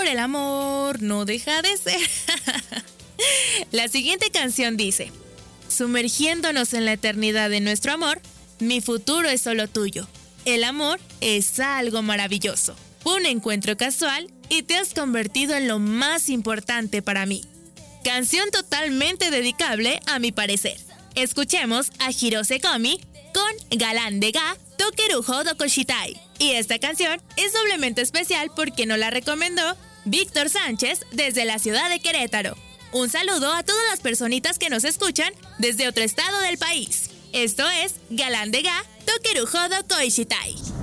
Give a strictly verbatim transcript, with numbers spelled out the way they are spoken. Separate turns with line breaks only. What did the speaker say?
amor, el amor no deja de ser. La siguiente canción dice: sumergiéndonos en la eternidad de nuestro amor, mi futuro es solo tuyo. El amor es algo maravilloso. Fue un encuentro casual y te has convertido en lo más importante para mí. Canción totalmente dedicable a mi parecer. Escuchemos a Hirose Komi con Galán de Ga Tokeruho Dokoshitai. Y esta canción es doblemente especial porque nos la recomendó Víctor Sánchez desde la ciudad de Querétaro. Un saludo a todas las personitas que nos escuchan desde otro estado del país. Esto es Galán de Ga Tokeruho Dokoshitai.